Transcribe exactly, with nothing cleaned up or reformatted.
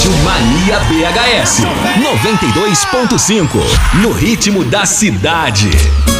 Rádio Mania B H S noventa e dois ponto cinco, no ritmo da cidade.